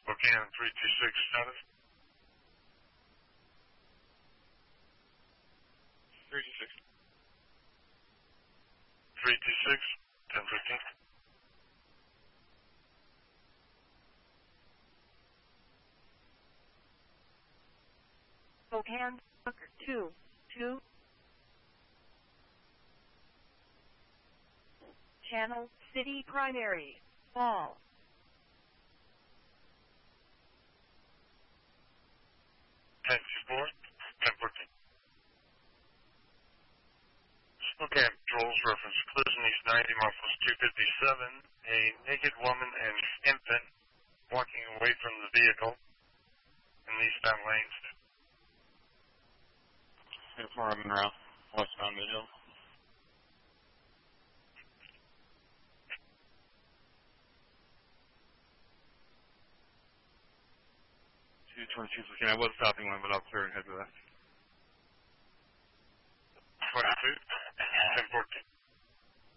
Spokane 326 status. 326. 326, 1015. Spokane 2. Channel City Primary. Fall. 1024, 1014. Spokane patrols reference collision east 90 miles 257. A naked woman and infant walking away from the vehicle in the eastbound lanes. 4 Urban Route, westbound Midhill. 222 Spokane. I was stopping one, but I'll clear and head to that. 22.